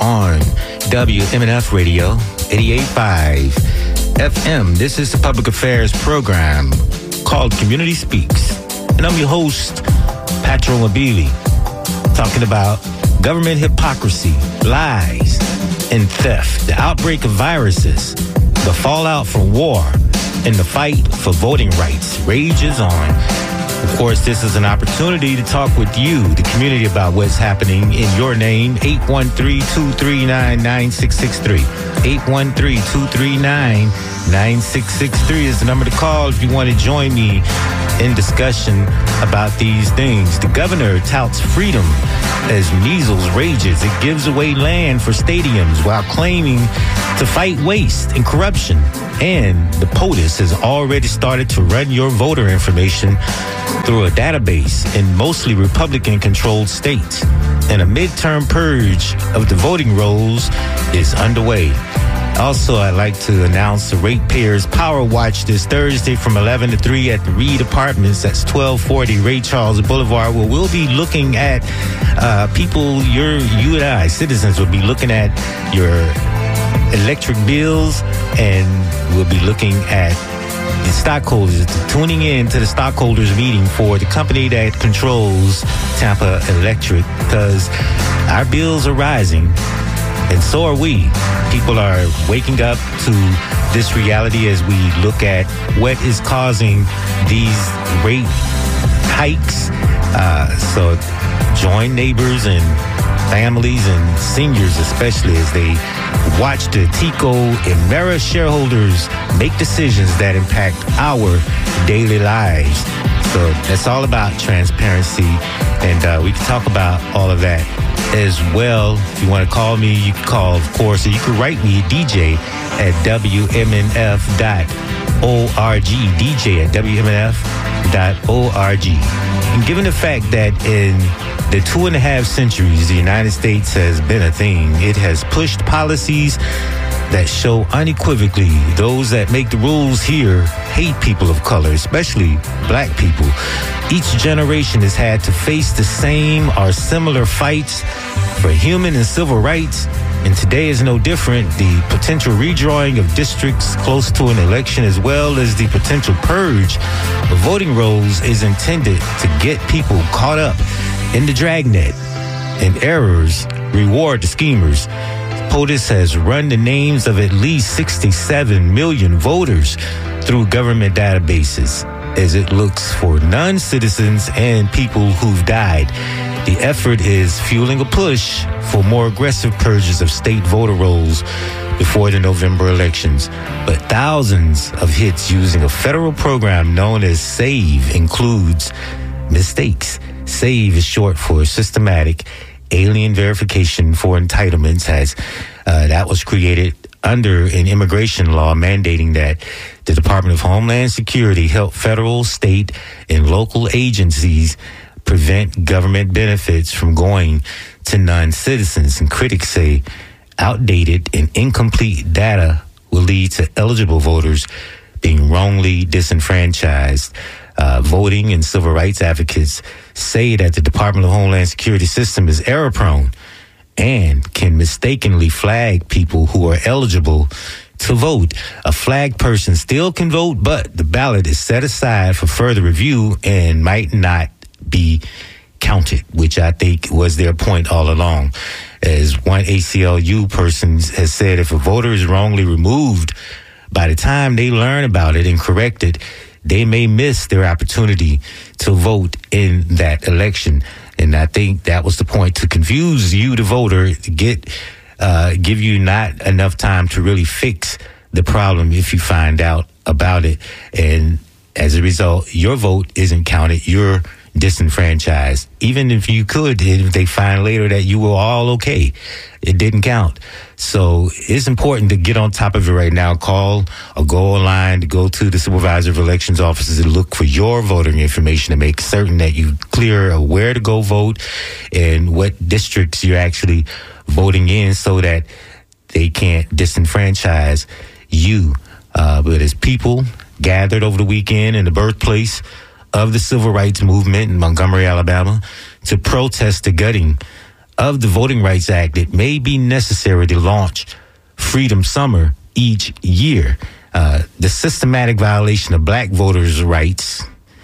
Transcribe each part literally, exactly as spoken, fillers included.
on W M N F Radio eighty-eight point five F M. This is the public affairs program called Community Speaks. And I'm your host, Patro Mabili, talking about government hypocrisy, lies, and theft, the outbreak of viruses, the fallout from war, and the fight for voting rights rages on. Of course, this is an opportunity to talk with you, the community, about what's happening in your name. eight one three, two three nine, nine six six three. eight one three, two three nine, nine six six three is the number to call if you want to join me in discussion about these things. The governor touts freedom as measles rages. It gives away land for stadiums while claiming to fight waste and corruption. And the POTUS has already started to run your voter information through a database in mostly Republican-controlled states. And a midterm purge of the voting rolls is underway. Also, I'd like to announce the Ratepayers Power Watch this Thursday from eleven to three at the Reed Apartments. That's twelve forty Ray Charles Boulevard, where we'll be looking at uh, people, your, you and I, citizens, will be looking at your electric bills, and we'll be looking at the stockholders, tuning in to the stockholders meeting for the company that controls Tampa Electric, because our bills are rising. And so are we. People are waking up to this reality as we look at what is causing these rate hikes. Uh, so join neighbors and families and seniors especially as they watch the TECO and Mera shareholders make decisions that impact our daily lives. So that's all about transparency, and uh, we can talk about all of that as well. If you want to call me, you can call, of course, or you can write me, D J at W M N F dot org, D J at W M N F dot org. And given the fact that in the two and a half centuries the United States has been a thing, it has pushed policies that show unequivocally those that make the rules here hate people of color, especially black people. Each generation has had to face the same or similar fights for human and civil rights, and today is no different. The potential redrawing of districts close to an election, as well as the potential purge of voting rolls, is intended to get people caught up in the dragnet, and errors reward the schemers. POTUS has run the names of at least sixty-seven million voters through government databases as it looks for non-citizens and people who've died. The effort is fueling a push for more aggressive purges of state voter rolls before the November elections. But thousands of hits using a federal program known as SAVE includes mistakes. SAVE is short for Systematic Alien Verification for Entitlements. Has uh, that was created under an immigration law mandating that the Department of Homeland Security help federal, state, and local agencies prevent government benefits from going to non-citizens. And critics say outdated and incomplete data will lead to eligible voters being wrongly disenfranchised. Uh, voting and civil rights advocates say that the Department of Homeland Security system is error-prone and can mistakenly flag people who are eligible to vote. A flagged person still can vote, but the ballot is set aside for further review and might not be counted, which I think was their point all along. As one A C L U person has said, if a voter is wrongly removed, by the time they learn about it and correct it, they may miss their opportunity to vote in that election. And I think that was the point, to confuse you, the voter, to get, uh, give you not enough time to really fix the problem if you find out about it. And as a result, your vote isn't counted. You're disenfranchised. Even if you could, if they find later that you were all okay, it didn't count. So it's important to get on top of it right now. Call or go online, to go to the supervisor of elections offices to look for your voting information, to make certain that you clear where to go vote and what districts you're actually voting in, so that they can't disenfranchise you. Uh, but as people gathered over the weekend in the birthplace of the civil rights movement in Montgomery, Alabama, to protest the gutting of the Voting Rights Act, it may be necessary to launch Freedom Summer each year. Uh, the systematic violation of black voters' rights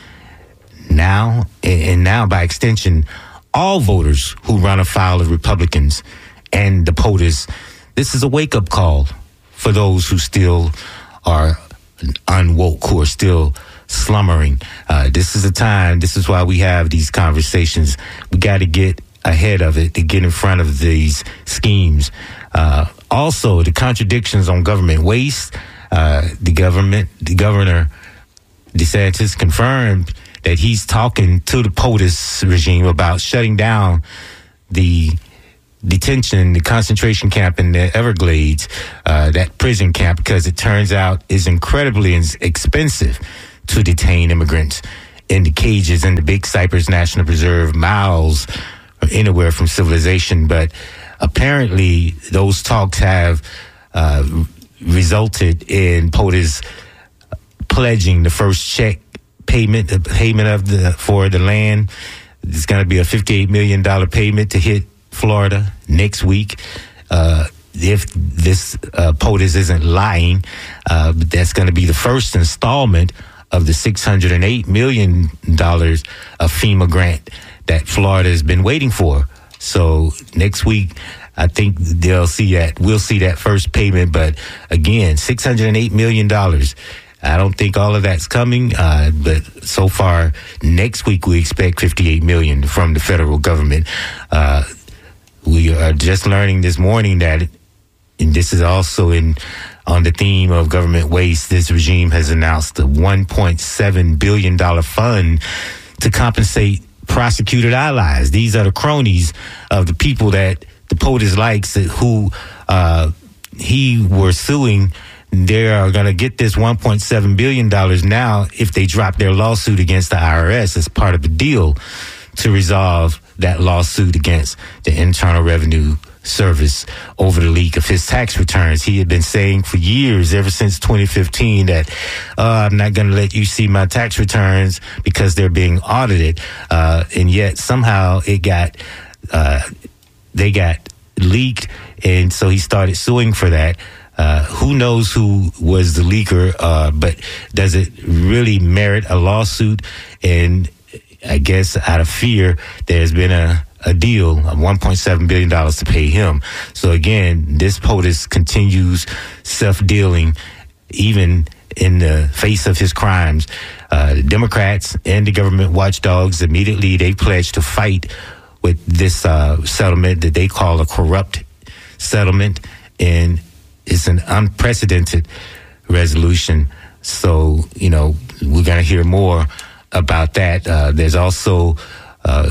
now, and now by extension, all voters who run afoul of Republicans and the POTUS, this is a wake-up call for those who still are unwoke, who are still slumbering. Uh, this is a time, this is why we have these conversations. We got to get ahead of it, to get in front of these schemes. Uh, also, the contradictions on government waste. Uh, the government, the governor, DeSantis, confirmed that he's talking to the POTUS regime about shutting down the detention, the concentration camp in the Everglades, uh, that prison camp, because it turns out is incredibly expensive to detain immigrants in the cages in the Big Cypress National Preserve, miles anywhere from civilization. But apparently those talks have uh, resulted in POTUS pledging the first check payment, the payment of the for the land. It's going to be a fifty-eight million dollars payment to hit Florida next week. Uh, if this uh, POTUS isn't lying, uh, that's going to be the first installment of the six hundred eight million dollars of FEMA grant that Florida has been waiting for. So next week, I think they'll see that. We'll see that first payment. But again, six hundred eight million dollars. I don't think all of that's coming, uh, but so far next week we expect fifty-eight million dollars from the federal government. Uh, we are just learning this morning that, and this is also in on the theme of government waste, this regime has announced a one point seven billion dollars fund to compensate prosecuted allies. These are the cronies of the people that the POTUS likes, who uh, he were suing. They are going to get this one point seven billion dollars now if they drop their lawsuit against the I R S as part of the deal to resolve that lawsuit against the Internal Revenue Service over the leak of his tax returns. He had been saying for years, ever since twenty fifteen, that uh, I'm not going to let you see my tax returns because they're being audited. Uh, and yet somehow it got, uh, they got leaked. And so he started suing for that. Uh, who knows who was the leaker, uh, but does it really merit a lawsuit? And I guess out of fear, there's been a, a deal of one point seven billion dollars to pay him. So again, this POTUS continues self-dealing even in the face of his crimes. Uh, the Democrats and the government watchdogs immediately, they pledged to fight with this uh, settlement that they call a corrupt settlement, and it's an unprecedented resolution. So, you know, we're going to hear more about that. Uh, there's also uh,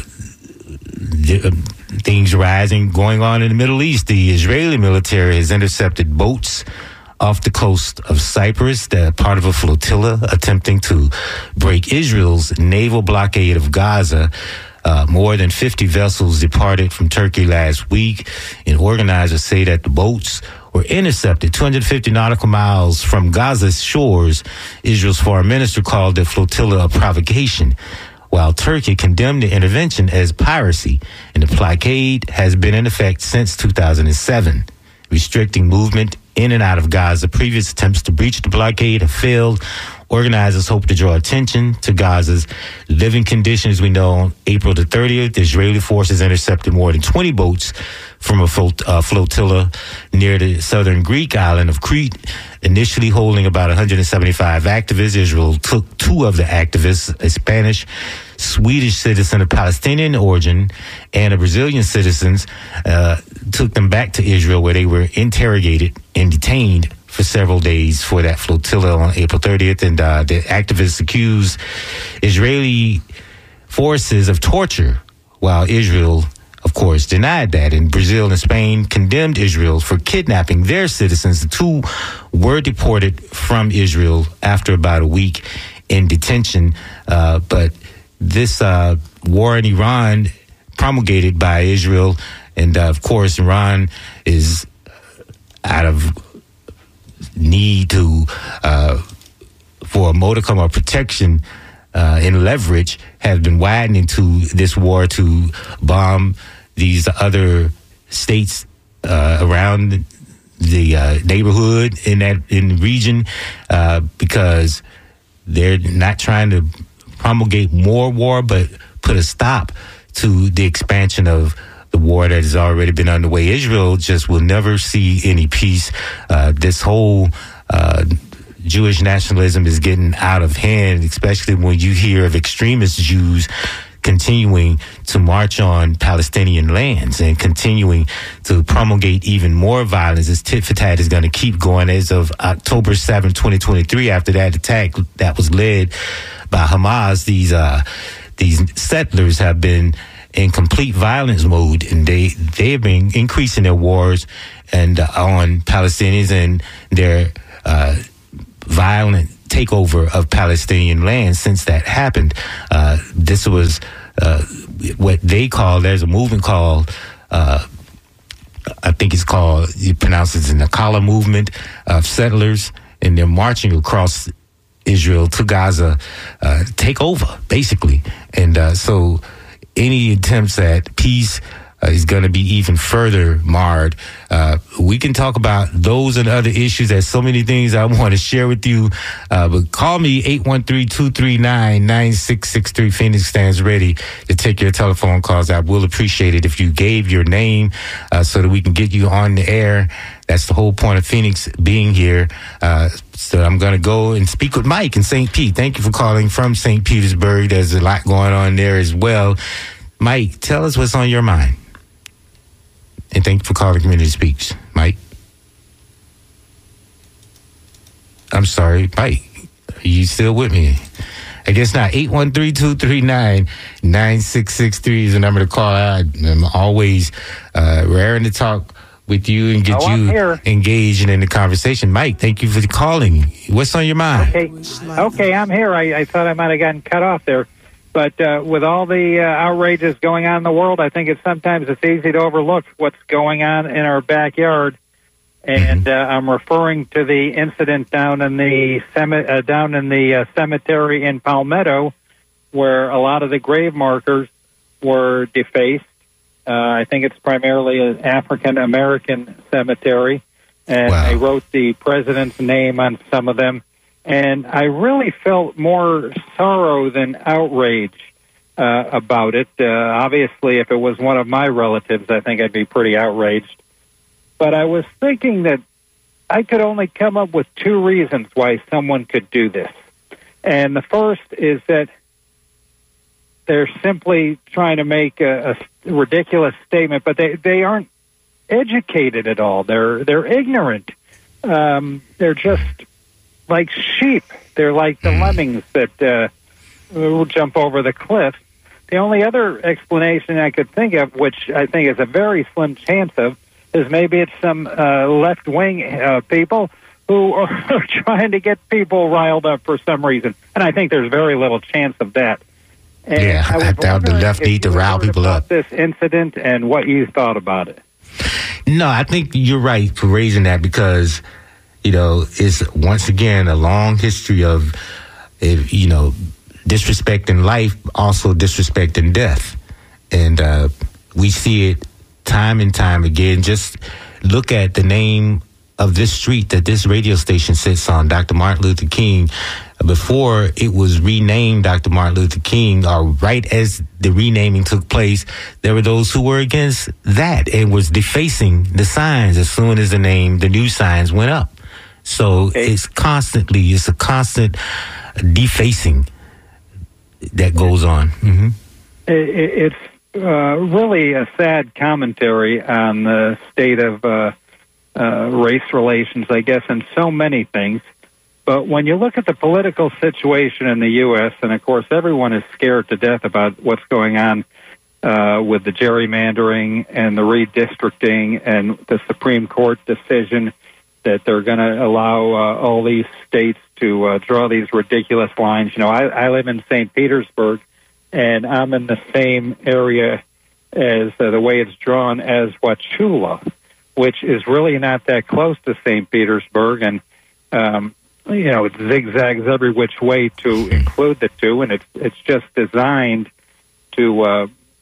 th- things rising, going on in the Middle East. The Israeli military has intercepted boats off the coast of Cyprus. They're part of a flotilla attempting to break Israel's naval blockade of Gaza. Uh, more than fifty vessels departed from Turkey last week, and organizers say that the boats were intercepted two hundred fifty nautical miles from Gaza's shores. Israel's foreign minister called the flotilla a provocation, while Turkey condemned the intervention as piracy, and the blockade has been in effect since two thousand seven, restricting movement in and out of Gaza. Previous attempts to breach the blockade have failed. Organizers hope to draw attention to Gaza's living conditions. We know on April the thirtieth, the Israeli forces intercepted more than twenty boats from a flot- uh, flotilla near the southern Greek island of Crete, initially holding about one hundred seventy-five activists. Israel took two of the activists, a Spanish, Swedish citizen of Palestinian origin, and a Brazilian citizen, uh, took them back to Israel, where they were interrogated and detained for several days for that flotilla on April thirtieth. And uh, the activists accused Israeli forces of torture, while Israel, of course, denied that. And Brazil and Spain condemned Israel for kidnapping their citizens. The two were deported from Israel after about a week in detention. Uh, but this uh, war in Iran, promulgated by Israel, and uh, of course, Iran is out of need to uh, for a modicum of protection uh, and leverage, have been widening to this war to bomb these other states uh, around the uh, neighborhood in that in the region uh, because they're not trying to promulgate more war, but put a stop to the expansion of the war that has already been underway. Israel just will never see any peace. Uh, this whole uh, Jewish nationalism is getting out of hand, especially when you hear of extremist Jews continuing to march on Palestinian lands and continuing to promulgate even more violence. This tit for tat is going to keep going as of October seventh, twenty twenty-three, after that attack that was led by Hamas. These uh, these settlers have been in complete violence mode, and they they have been increasing their wars and uh, on Palestinians and their uh, violent takeover of Palestinian land since that happened. Uh, this was uh, what they call, there's a movement called, uh, I think it's called, you pronounce it the Nakala movement of settlers, and they're marching across Israel to Gaza, uh, take over, basically. And uh, so any attempts at peace uh, is going to be even further marred. Uh, we can talk about those and other issues. There's so many things I want to share with you. Uh, but call me eight one three, two three nine, nine six six three. Phoenix stands ready to take your telephone calls. I will appreciate it if you gave your name uh, so that we can get you on the air. That's the whole point of Phoenix being here. Uh, so I'm going to go and speak with Mike in Saint Pete. Thank you for calling from Saint Petersburg. There's a lot going on there as well. Mike, tell us what's on your mind. And thank you for calling Community Speaks. Mike? I'm sorry, Mike. Are you still with me? I guess not. eight one three, two three nine, nine six six three is the number to call. I'm always uh, raring to talk with you and get oh, you engaged in the conversation. Mike, thank you for calling. What's on your mind? Okay, okay, I'm here. I, I thought I might have gotten cut off there. But uh, with all the uh, outrages going on in the world, I think it's sometimes it's easy to overlook what's going on in our backyard. And uh, I'm referring to the incident down in the cem- uh, down in the uh, cemetery in Palmetto, where a lot of the grave markers were defaced. Uh, I think it's primarily an African American cemetery, and wow. they wrote the president's name on some of them. And I really felt more sorrow than outrage uh, about it. Uh, obviously, if it was one of my relatives, I think I'd be pretty outraged. But I was thinking that I could only come up with two reasons why someone could do this. And the first is that they're simply trying to make a, a ridiculous statement, but they, they aren't educated at all. They're they're ignorant. Um, they're just like sheep. They're like the lemmings that uh, will jump over the cliff. The only other explanation I could think of, which I think is a very slim chance of, is maybe it's some uh, left-wing uh, people who are trying to get people riled up for some reason. And I think there's very little chance of that. And yeah, I, I doubt the left need to rile people up. This incident and what you thought about it. No, I think you're right for raising that because, you know, it's once again a long history of, you know, disrespecting life, also disrespecting death. And uh, we see it time and time again. Just look at the name of this street that this radio station sits on, Doctor Martin Luther King. Before it was renamed Doctor Martin Luther King, or right as the renaming took place, there were those who were against that and was defacing the signs as soon as the name, the new signs went up. So okay. it's constantly, it's a constant defacing that goes on. Mm-hmm. It, it's uh, really a sad commentary on the state of uh, uh, race relations, I guess, and so many things. But when you look at the political situation in the U S, and of course everyone is scared to death about what's going on uh, with the gerrymandering and the redistricting and the Supreme Court decision that they're going to allow uh, all these states to uh, draw these ridiculous lines. You know, I, I live in Saint Petersburg, and I'm in the same area as uh, the way it's drawn as Wauchula, which is really not that close to Saint Petersburg, and um, you know, it zigzags every which way to include the two, and it's it's just designed to uh,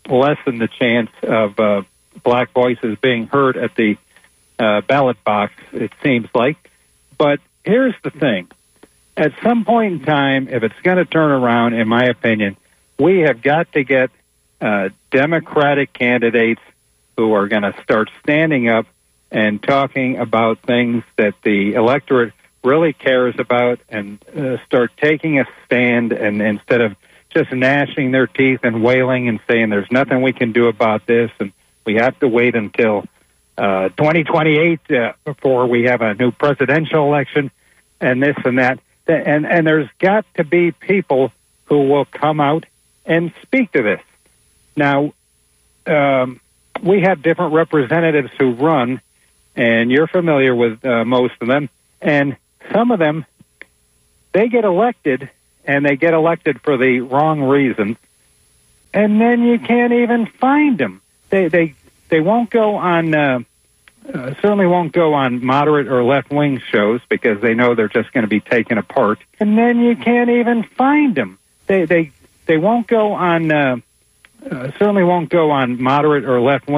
lessen the chance of uh, black voices being heard at the uh, ballot box, it seems like. But here's the thing. At some point in time, if it's going to turn around, in my opinion, we have got to get uh, Democratic candidates who are going to start standing up and talking about things that the electorate really cares about, and uh, start taking a stand, and instead of just gnashing their teeth and wailing and saying there's nothing we can do about this and we have to wait until uh, twenty twenty-eight uh, before we have a new presidential election and this and that. And, and there's got to be people who will come out and speak to this. Now, um, we have different representatives who run, and you're familiar with uh, most of them, and some of them, they get elected, and they get elected for the wrong reason, and then you can't even find them. They they they won't go on, uh, uh, certainly won't go on moderate or left-wing shows because they know they're just going to be taken apart, and then you can't even find them. They they they won't go on, uh, uh, certainly won't go on moderate or left-wing